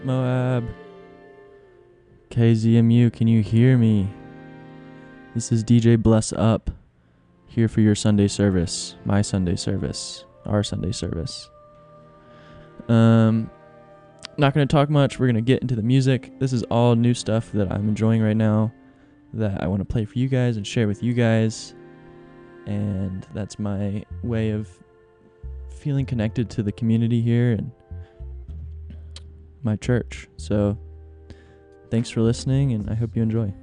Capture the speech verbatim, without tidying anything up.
Moab. K Z M U, can you hear me? This is D J Bless Up, here for your Sunday service, my Sunday service, our Sunday service. Um, not going to talk much. We're going to get into the music. This is all new stuff that I'm enjoying right now that I want to play for you guys and share with you guys. And that's my way of feeling connected to the community here and my church. So thanks for listening, and I hope you enjoy.